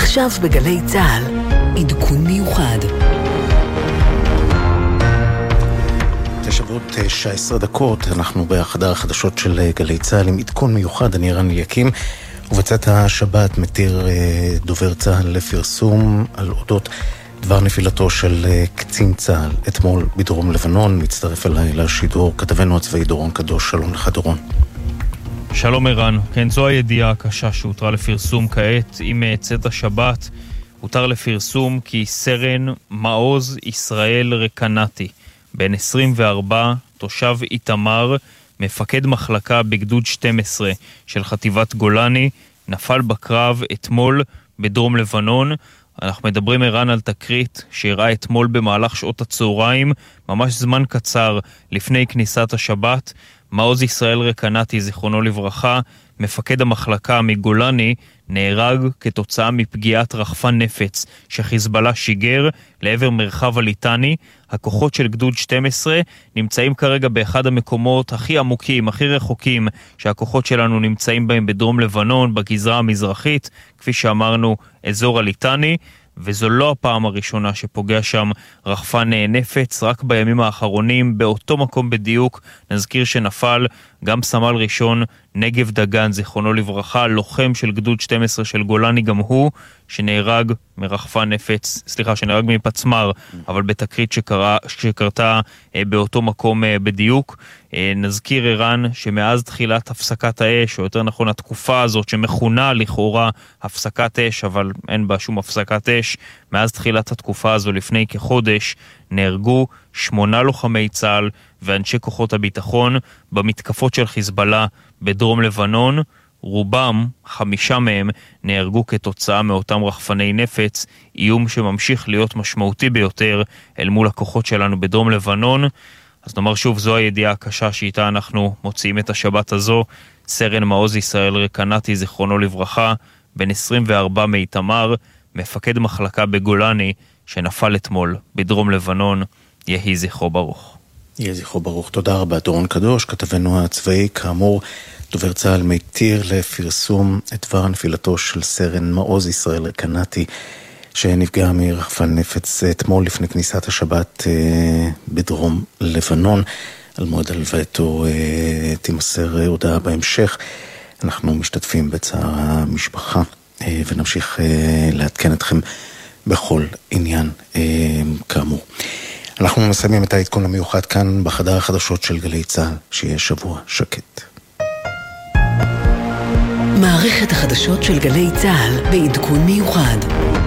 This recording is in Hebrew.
עכשיו בגלי צהל, עדכון מיוחד. 9:19, אנחנו בחדר החדשות של גלי צהל עם עדכון מיוחד. אני ערן אליקים, ובצאת השבת מתיר דובר צהל לפרסום על אודות דבר נפילתו של קצין צהל אתמול בדרום לבנון. מצטרף אליי לשידור כתבנו הצבאי דורון קדוש. שלום לך דורון. שלום ערן. כן, זו הידיעה הקשה שהותרה לפרסום כעת. עם צאת השבת הותר לפרסום כי סרן מעוז ישראל רקנתי, בן 24, תושב איתמר, מפקד מחלקה בגדוד 12 של חטיבת גולני, נפל בקרב אתמול בדרום לבנון. אנחנו מדברים ערן על תקרית שאירעה אתמול במהלך שעות הצהריים, ממש זמן קצר לפני כניסת השבת. מעוז ישראל רקנתי, זיכרונו לברכה, מפקד המחלקה מגולני, נהרג כתוצאה מפגיעת רחפן נפץ שחיזבאללה שיגר לעבר מרחב הליטני. הכוחות של גדוד 12 נמצאים כרגע באחד המקומות הכי עמוקים, הכי רחוקים שהכוחות שלנו נמצאים בהם בדרום לבנון, בגזרה המזרחית, כפי שאמרנו, אזור הליטני. וזו לא הפעם הראשונה שפוגע שם רחפן נפץ. רק בימים האחרונים באותו מקום בדיוק נזכיר שנפל גם סמל ראשון נגב דגן, זיכרונו לברכה, לוחם של גדוד 12 של גולני גם הוא, שנהרג מרחפן נפץ, שנהרג מפצמר, אבל בתקרית שקרתה באותו מקום בדיוק. נזכיר ערן שמאז תחילת הפסקת האש, או יותר נכון התקופה הזאת שמכונה לכאורה הפסקת אש, אבל אין בה שום הפסקת אש, מאז תחילת התקופה הזו לפני כחודש נהרגו 8 לוחמי צה"ל ואנשי כוחות הביטחון במתקפות של חיזבאללה בדרום לבנון. רובם, 5 מהם, נהרגו כתוצאה מאותם רחפני נפץ, איום שממשיך להיות משמעותי ביותר אל מול הכוחות שלנו בדרום לבנון. אז נאמר שוב, זו הידיעה הקשה שאיתה אנחנו מוציאים את השבת הזו. סרן מעוז ישראל רקנתי, זיכרונו לברכה, בן 24 מאיתמר, מפקד מחלקה בגולני, שנפל אתמול בדרום לבנון. יהי זכרו ברוך. יהי זכרו ברוך. תודה רבה דורון קדוש, כתבנו הצבאי. כאמור, דובר צהל מתיר לפרסום את דבר נפילתו של סרן מעוז ישראל רקנתי, שנפגע מרחפן נפץ אתמול לפני כניסת השבת בדרום לבנון. על מועד הלווייתו תימסר הודעה בהמשך. אנחנו משתתפים בצער המשפחה ונמשיך לעדכן אתכם בכל עניין כאמור. אנחנו מסיימים את העדכון המיוחד כאן בחדר החדשות של גלי צהל. שיהיה שבוע שקט. מערכת החדשות של גלי צהל בעדכון מיוחד.